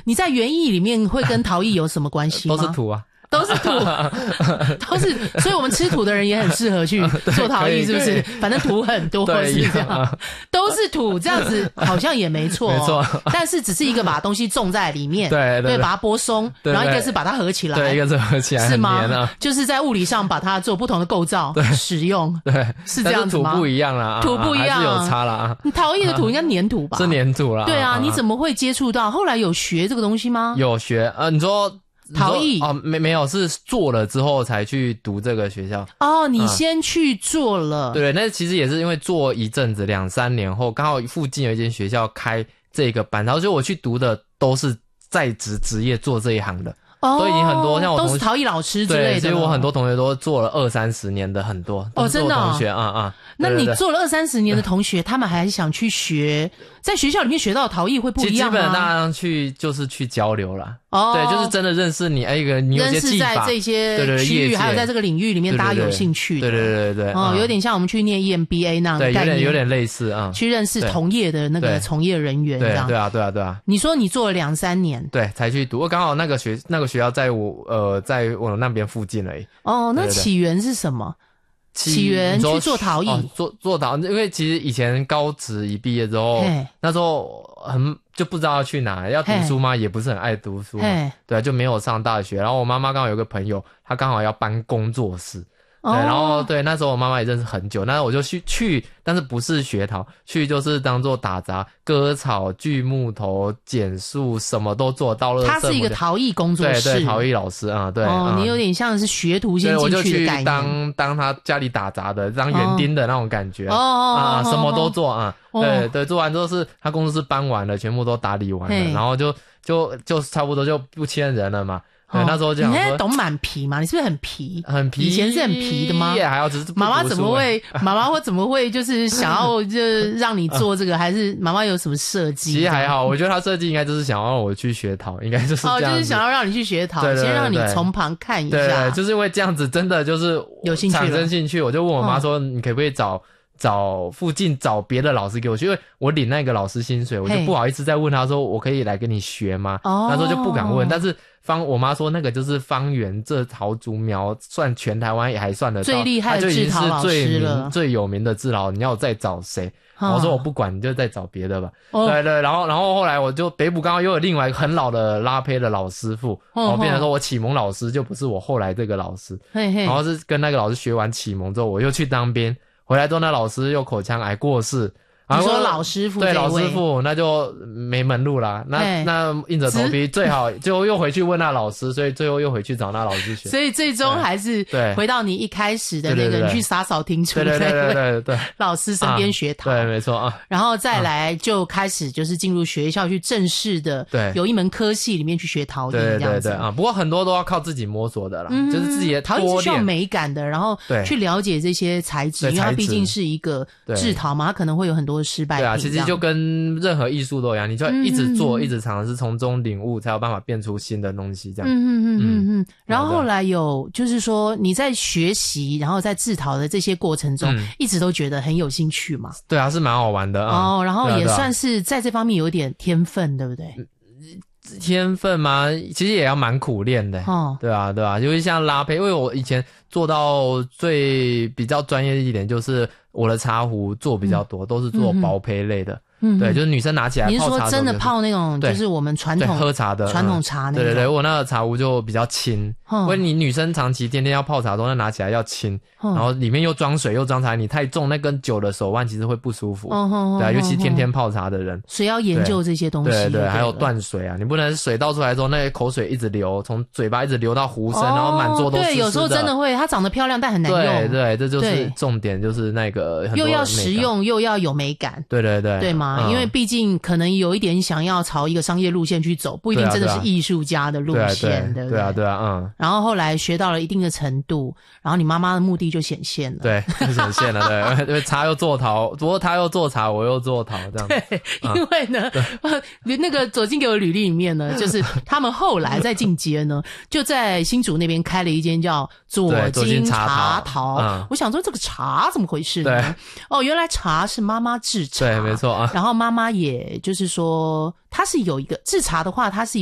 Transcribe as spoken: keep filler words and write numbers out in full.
你在园艺里面会跟陶艺有什么关系吗？ 都是土啊。 都是土，都是，所以我们吃土的人也很适合去做陶艺，是不是？反正土很多，是这样，都是土，这样子好像也没错， 没错。 但是只是一个把东西种在里面， 对 对, 对，把它剥松，然后一个是把它合起来， 对，一个是合起来， 是吗？ 啊、 就是在物理上把它做不同的构造使用， 对， 是这样子吗？ 但是土不一样啦， 土不一样， 还是有差啦。 你陶艺的土应该粘土吧？ 是粘土啦。 对啊， 啊你怎么会接触到？后来有学这个东西吗？ 有学，呃，你说。 陶艺哦，没没有，是做了之后才去读这个学校。 哦，你先去做了， 嗯、对，那其实也是因为做一阵子，两三年后，刚好附近有一间学校开这个班，然后就我去读的都是在职职业做这一行的。哦，都已经很多，像我同学都是陶艺老师之类的。 对，所以我很多同学都做了二三十年的，很多哦，真的、哦、 同学啊啊。 那你做了二三十年的同学，他们还想去学，在学校里面学到的陶艺会不一样吗？ 基本上去就是去交流啦。 哦， 对，就是真的认识你，哎，一个你有些技法， 认识在这些区域，还有在这个领域里面，大家有兴趣的。 对对对对对。 哦，有点像我们去念 E M B A 那样的概念， 对，有点有点类似啊、嗯。 去认识同业的那个从业人员，这样。 对啊，对啊，对啊。 你说你做了两三年， 对，才去读。我刚好那个学那个学校在我呃在我那边附近而已。 哦，那起源是什么？起源去做陶艺， 哦、做做陶，因为其实以前高职一毕业之后，那时候很就不知道要去哪，要读书吗？也不是很爱读书嘛，对，就没有上大学。然后我妈妈刚好有个朋友，她刚好要搬工作室。对，然后对，那时候我妈妈也认识很久，那我就去去，但是不是学陶，去就是当做打杂、割草、锯木头、剪树，什么都做到了。 他是一个陶艺工作室， 对对，陶艺老师啊、嗯，对。 哦、嗯，你有点像是学徒先进去的概念。 对，我就去当当他家里打杂的，当园丁的那种感觉。 哦啊、 哦， 什么都做啊、 哦。 对对，做完之后是他工作室搬完了，全部都打理完了，然后就就就差不多就不签人了嘛。对，哦、那时候就想说， 你现在懂蛮皮吗？你是不是很皮？ 很皮， 以前是很皮的吗？ 也还好，只是妈妈怎么会？妈妈会怎么会就是想要就让你做这个？还是妈妈有什么设计？ 其实还好，我觉得他设计应该就是想要让我去学陶，应该就是这样子。 哦，就是想要让你去学陶， 对对对对， 先让你从旁看一下。 对，对，就是因为这样子，真的就是有兴趣了， 产生兴趣，我就问我妈说，你可不可以找？找附近找别的老师给我学，因为我领那个老师薪水，我就不好意思再问他说我可以来跟你学吗？哦，那时候就不敢问。但是方我妈说那个就是方圆这陶竹苗算全台湾也还算得到最厉害的制陶老师了， 最有名的制陶，你要再找谁？ 哦、 我说我不管，你就再找别的吧。 哦、 对对，然后然后后来我就北埔刚好又有另外一个很老的拉坯的老师傅，然后变成说我启蒙老师就不是我后来这个老师， 嘿嘿， 然后是跟那个老师学完启蒙之后，我又去当兵。回来之后，那老师又口腔癌过世。 你说老师傅对老师傅，那就没门路啦。那那硬着头皮，最好就又回去问那老师，所以最后又回去找那老师学。 所以最终还是回到你一开始的那个，你去洒扫庭除对对对对对老师身边学陶， 对，没错啊。 然后再来就开始就是进入学校去正式的， 对， 有一门科系里面去学陶艺，这样子啊。不过很多都要靠自己摸索的啦，就是自己的陶艺是需要美感的，然后去了解这些材质，因为它毕竟是一个制陶嘛，它可能会有很多的失败品。 对啊，其实就跟任何艺术都一样，你就要一直做，一直尝试，从中领悟，才有办法变出新的东西。这样， 嗯嗯嗯嗯嗯。然后后来有，就是说你在学习，然后在制陶的这些过程中，一直都觉得很有兴趣嘛？ 对啊，是蛮好玩的啊。 哦，然后也算是在这方面有点天分，对不对？ 天分吗？其实也要蛮苦练的。哦，对啊，对啊，就是像拉坯，因为我以前做到最比较专业的一点，就是我的茶壶做比较多，嗯、都是做薄坯类的。嗯，对，就是女生拿起来泡茶、就是。 你是说真的泡那种，就是我们传统喝茶的传统茶那种？ 对对对，我那个茶壶就比较轻， 嗯、 因为你女生长期天天要泡茶，都那拿起来要轻，嗯、然后里面又装水又装茶，你太重，那根酒的手腕其实会不舒服。嗯嗯、对啊，尤其天天泡茶的人， 所以要研究这些东西。 对 对, 對，还有断水啊，你不能水倒出来之后，那个口水一直流，从嘴巴一直流到壶身，哦、然后满桌都是。 对，有时候真的会，它长得漂亮，但很难用。 对对，这就是重点，就是那个很多又要实用又要有美感。 对对对， 对吗？嗯、因为毕竟。可能有一点想要朝一个商业路线去走，不一定真的是艺术家的路线，对不对？ 对啊，对啊，嗯。 然后后来学到了一定的程度，然后你妈妈的目的就显现了， 对，就显现了，对，因为茶又做陶，不过他又做茶，我又做陶，这样。 对，因为呢，嗯、那个走进给我履历里面呢，就是他们后来在进阶呢，就在新竹那边开了一间叫左金茶陶。嗯、我想说这个茶怎么回事呢？对，哦，原来茶是妈妈制茶， 对，没错啊。 然后妈妈也就是说，她是有一个制茶的话，她是